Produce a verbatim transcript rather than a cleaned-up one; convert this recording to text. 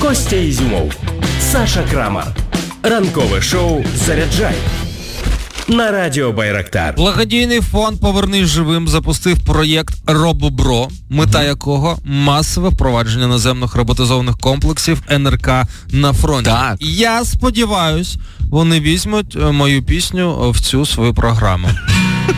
Костя Ізюмов, Саша Крамар. Ранкове шоу «Заряджай» на радіо Байрактар. Благодійний фонд «Повернись живим» запустив проєкт «Робобро», мета якого – масове впровадження наземних роботизованих комплексів ен ер ка на фронті. Так. Я сподіваюсь, вони візьмуть мою пісню в цю свою програму.